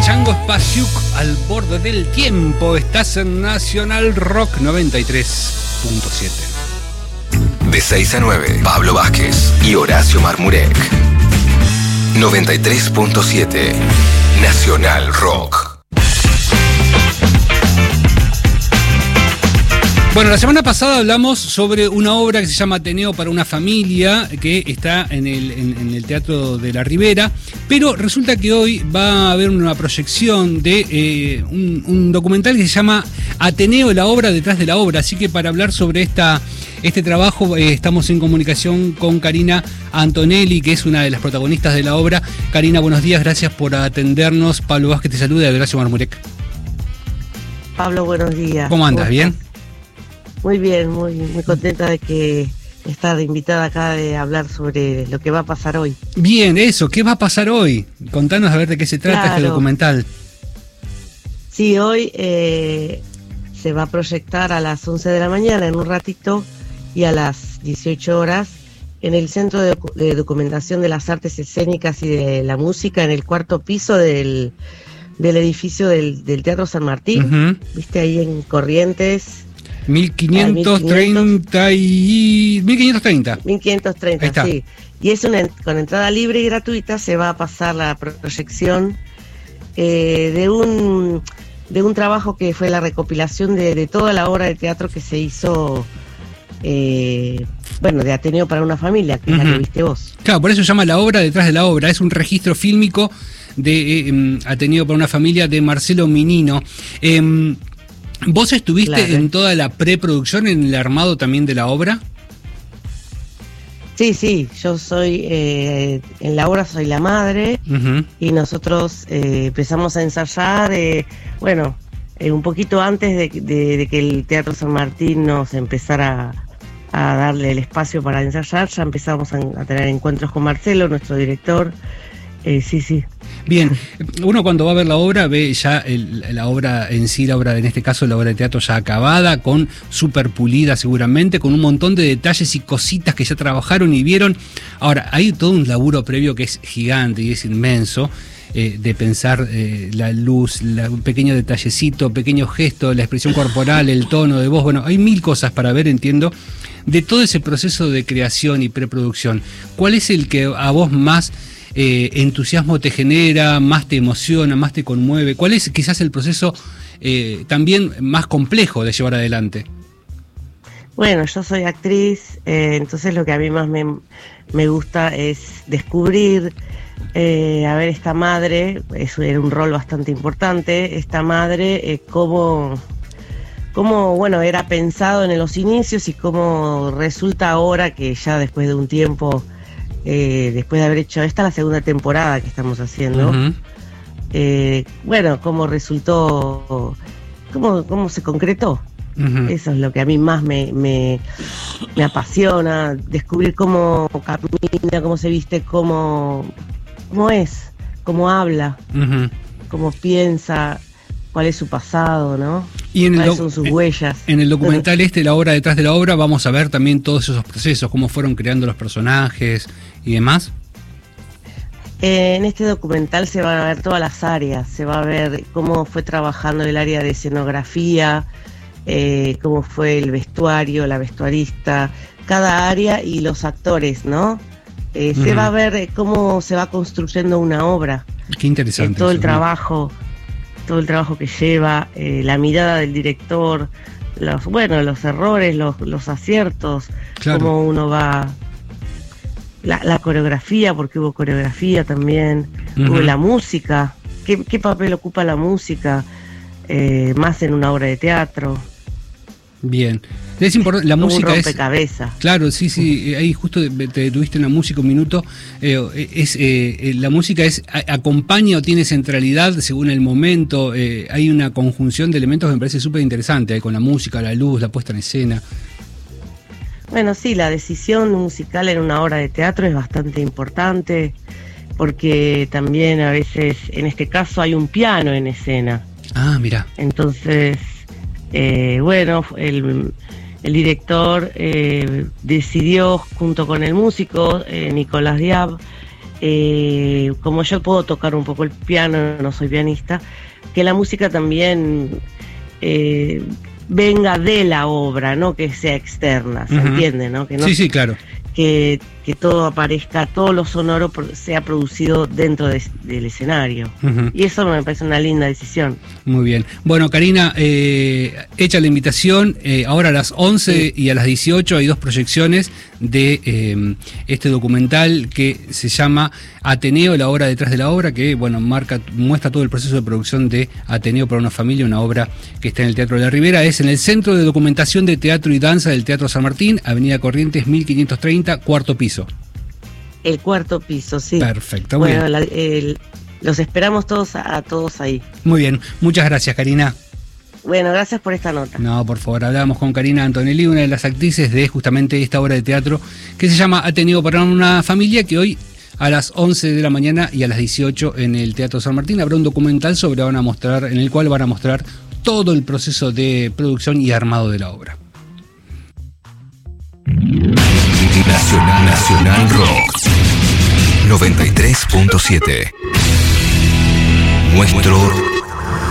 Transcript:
Chango Spasiuk, Al borde del tiempo. Estás en Nacional Rock 93.7. De 6 a 9, Pablo Vázquez y Horacio Marmurek. 93.7, Nacional Rock. Bueno, la semana pasada hablamos sobre una obra que se llama Ateneo para una familia, que está en el Teatro de la Ribera, pero resulta que hoy va a haber una proyección de un documental que se llama Ateneo, la obra detrás de la obra. Así que para hablar sobre este trabajo estamos en comunicación con Karina Antonelli, que es una de las protagonistas de la obra. Karina, buenos días, gracias por atendernos. Pablo Vázquez te saluda, de Horacio Marmurek. Pablo, buenos días. ¿Cómo andas? ¿Bien? Muy bien, muy contenta de que estar invitada acá de hablar sobre lo que va a pasar hoy. Bien, eso, ¿qué va a pasar hoy? Contanos a ver de qué se trata este documental. Sí, hoy se va a proyectar a las 11 de la mañana en un ratito y a las 18 horas en el Centro de Documentación de las Artes Escénicas y de la Música, en el cuarto piso del edificio del Teatro San Martín. ¿Viste? Ahí en Corrientes. 1530 y... 1530. 1530, sí. Y es con entrada libre y gratuita. Se va a pasar la proyección de un trabajo que fue la recopilación de toda la obra de teatro que se hizo, de Ateneo para una familia, que es la que viste vos. Claro, por eso se llama La obra detrás de la obra. Es un registro fílmico de Ateneo para una familia de Marcelo Minino. ¿Vos estuviste en toda la preproducción, en el armado también de la obra? Sí, yo soy, en la obra soy la madre, y nosotros empezamos a ensayar, un poquito antes de que el Teatro San Martín nos empezara a darle el espacio para ensayar. Ya empezamos a tener encuentros con Marcelo, nuestro director. Sí. Bien, uno cuando va a ver la obra ve ya la obra en sí, en este caso la obra de teatro ya acabada, con súper pulida seguramente, con un montón de detalles y cositas que ya trabajaron y vieron. Ahora, hay todo un laburo previo que es gigante y es inmenso, de pensar la luz, un pequeño detallecito, pequeño gesto, la expresión corporal, el tono de voz. Bueno, hay mil cosas para ver, entiendo, de todo ese proceso de creación y preproducción. ¿Cuál es el que a vos más entusiasmo te genera, más te emociona, más te conmueve? ¿Cuál es quizás el proceso también más complejo de llevar adelante? Bueno, yo soy actriz, entonces lo que a mí más me gusta es descubrir, esta madre, eso era un rol bastante importante, esta madre, cómo era pensado en los inicios y cómo resulta ahora que ya después de un tiempo, después de haber hecho, esta es la segunda temporada que estamos haciendo, cómo resultó, cómo se concretó. Eso es lo que a mí más me apasiona, descubrir cómo camina, cómo se viste, cómo es, cómo habla, cómo piensa, cuál es su pasado, ¿no? Y cuáles son sus huellas. En el documental La obra detrás de la obra, vamos a ver también todos esos procesos, cómo fueron creando los personajes y demás. En este documental se van a ver todas las áreas, se va a ver cómo fue trabajando el área de escenografía, cómo fue el vestuario, la vestuarista, cada área y los actores, ¿no? Se va a ver cómo se va construyendo una obra. Qué interesante. Todo el trabajo que lleva, la mirada del director, los errores, los aciertos, claro. Cómo uno va, la coreografía, porque hubo coreografía también, hubo la música, qué papel ocupa la música, más en una obra de teatro. Bien, es importante, la como música un rompecabezas. Claro, sí, ahí justo te detuviste en la música un minuto. La música acompaña o tiene centralidad según el momento. Hay una conjunción de elementos que me parece súper interesante, con la música, la luz, la puesta en escena. Bueno, sí, la decisión musical en una obra de teatro es bastante importante, porque también a veces, en este caso, hay un piano en escena. Ah, mira. Entonces, el director decidió, junto con el músico Nicolás Diab, como yo puedo tocar un poco el piano, no soy pianista, que la música también venga de la obra, no que sea externa, ¿se entiende? ¿No? Que no, sí, claro. Que todo aparezca, todo lo sonoro sea producido dentro del escenario. Y eso me parece una linda decisión. Muy bien. Bueno, Karina, hecha la invitación, ahora a las 11 y a las 18 hay 2 proyecciones de este documental que se llama Ateneo, la obra detrás de la obra, que bueno, muestra todo el proceso de producción de Ateneo para una familia, una obra que está en el Teatro de la Ribera. Es en el Centro de Documentación de Teatro y Danza del Teatro San Martín, Avenida Corrientes 1530, 4º piso. El 4º piso, sí. Perfecto. Bueno, los esperamos a todos ahí. Muy bien, muchas gracias, Karina. Bueno, gracias por esta nota. No, por favor, hablábamos con Karina Antonelli, una de las actrices de justamente esta obra de teatro que se llama Ateneo para una familia, que hoy a las 11 de la mañana y a las 18 en el Teatro San Martín habrá un documental en el cual van a mostrar todo el proceso de producción y armado de la obra. Nacional Rock 93.7. Nuestro